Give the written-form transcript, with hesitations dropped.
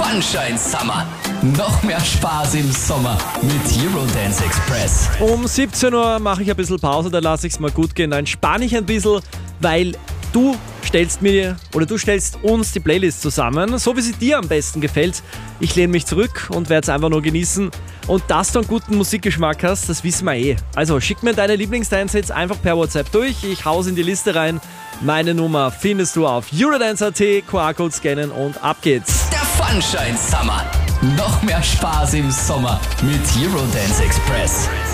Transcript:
Funshine Summer. Noch mehr Spaß im Sommer mit Eurodance Express. Um 17 Uhr mache ich ein bisschen Pause, da lasse ich es mal gut gehen. Da entspanne ich ein bisschen, weil du stellst uns die Playlist zusammen, so wie sie dir am besten gefällt. Ich lehne mich zurück und werde es einfach nur genießen. Und dass du einen guten Musikgeschmack hast, das wissen wir eh. Also schick mir deine Lieblingstanzhits einfach per WhatsApp durch. Ich hau's in die Liste rein. Meine Nummer findest du auf Eurodance.at, QR-Code scannen und ab geht's. Der Funshine Summer. Noch mehr Spaß im Sommer mit Eurodance Express.